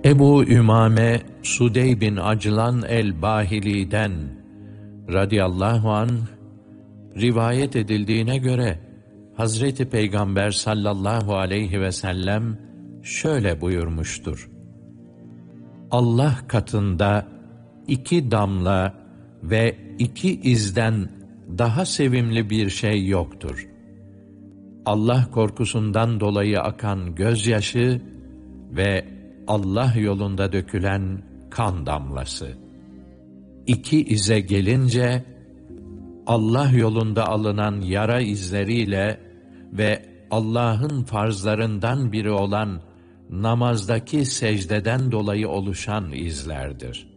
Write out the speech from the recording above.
Ebu Ümame Sudey bin Aclan el-Bahili'den radıyallahu anh rivayet edildiğine göre Hazreti Peygamber sallallahu aleyhi ve sellem şöyle buyurmuştur: Allah katında 2 damla ve 2 izden daha sevimli bir şey yoktur. Allah korkusundan dolayı akan gözyaşı ve Allah yolunda dökülen kan damlası. 2 ize gelince, Allah yolunda alınan yara izleriyle ve Allah'ın farzlarından biri olan namazdaki secdeden dolayı oluşan izlerdir.